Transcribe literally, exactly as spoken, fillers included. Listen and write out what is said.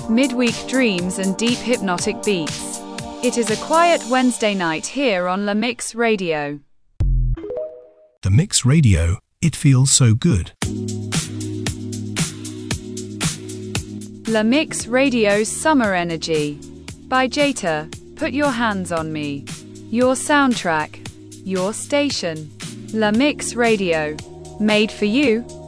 midweek dreams and deep hypnotic beats. It is a quiet Wednesday night here on La Mix Radio. The Mix Radio, it feels so good. La Mix Radio's Summer Energy by Jata. Put your hands on me. Your soundtrack. Your station. La Mix Radio. Made for you.